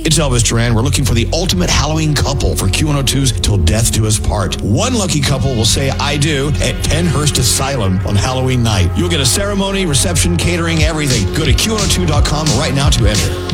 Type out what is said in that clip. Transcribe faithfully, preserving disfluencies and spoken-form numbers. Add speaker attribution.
Speaker 1: It's Elvis Duran. We're looking for the ultimate Halloween couple for Q one oh two's Till Death Do Us Part. One lucky couple will say I do at Penhurst Asylum on Halloween night. You'll get a ceremony, reception, catering, everything. Go to Q one oh two dot com right now to enter.